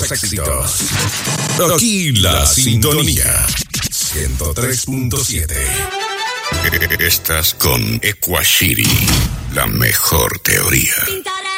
los éxitos. Aquí la sintonía 103.7. Estás con Equashiri, la mejor teoría.